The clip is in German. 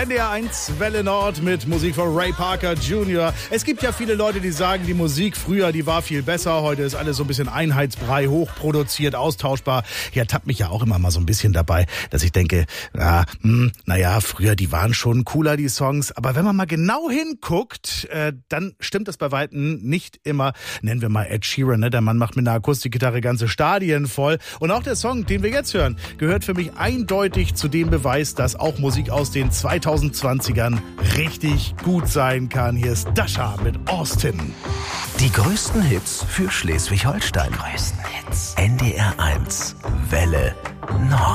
NDR1 Welle Nord mit Musik von Ray Parker Jr. Es gibt ja viele Leute, die sagen, die Musik früher, die war viel besser. Heute ist alles so ein bisschen Einheitsbrei, hochproduziert, austauschbar. Ich ertappe mich ja auch immer mal so ein bisschen dabei, dass ich denke, früher, die waren schon cooler, die Songs. Aber wenn man mal genau hinguckt, dann stimmt das bei Weitem nicht immer. Nennen wir mal Ed Sheeran, ne? Der Mann macht mit einer Akustikgitarre ganze Stadien voll. Und auch der Song, den wir jetzt hören, gehört für mich eindeutig zu dem Beweis, dass auch Musik aus den 2020ern richtig gut sein kann. Hier ist Dasha mit Austin. Die größten Hits für Schleswig-Holstein. NDR1 Welle Nord.